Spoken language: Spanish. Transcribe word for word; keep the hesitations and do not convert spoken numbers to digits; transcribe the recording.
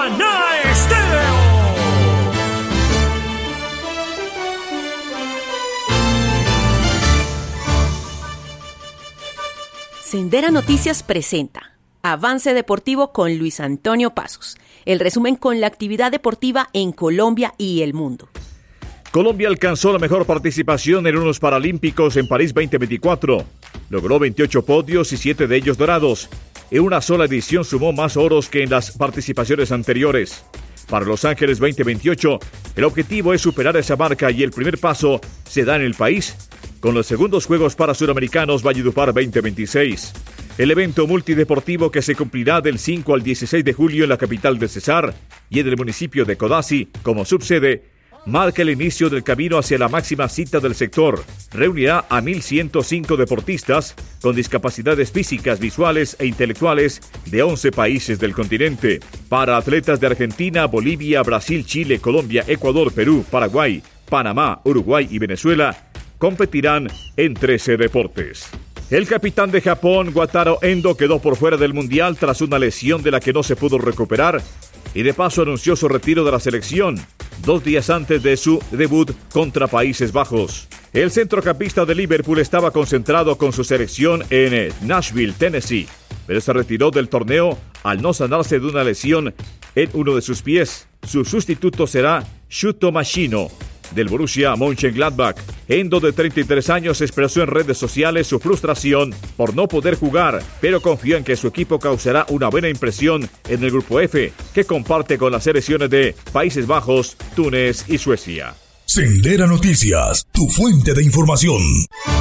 Maná Estéreo. Sendera Noticias presenta Avance Deportivo con Luis Antonio Pasos, el resumen con la actividad deportiva en Colombia y el mundo. Colombia alcanzó la mejor participación en unos Paralímpicos en París veinte veinticuatro. Logró veintiocho podios y siete de ellos dorados. En una sola edición sumó más oros que en las participaciones anteriores. Para Los Ángeles veinte veintiocho, el objetivo es superar esa marca y el primer paso se da en el país, con los segundos Juegos para Suramericanos Valledupar veinte veintiséis. El evento multideportivo que se cumplirá del cinco al dieciséis de julio en la capital de Cesar y en el municipio de Codazzi como subsede, marca el inicio del camino hacia la máxima cita del sector. Reunirá a mil ciento cinco deportistas con discapacidades físicas, visuales e intelectuales de once países del continente. Para atletas de Argentina, Bolivia, Brasil, Chile, Colombia, Ecuador, Perú, Paraguay, Panamá, Uruguay y Venezuela, competirán en trece deportes. El capitán de Japón, Wataru Endo, quedó por fuera del Mundial tras una lesión de la que no se pudo recuperar y de paso anunció su retiro de la selección, dos días antes de su debut contra Países Bajos. El centrocampista de Liverpool estaba concentrado con su selección en Nashville, Tennessee, pero se retiró del torneo al no sanarse de una lesión en uno de sus pies. Su sustituto será Shuto Machino, del Borussia Mönchengladbach. Endo, de treinta y tres años, expresó en redes sociales su frustración por no poder jugar, pero confió en que su equipo causará una buena impresión en el Grupo F, que comparte con las selecciones de Países Bajos, Túnez y Suecia. Sendera Noticias, tu fuente de información.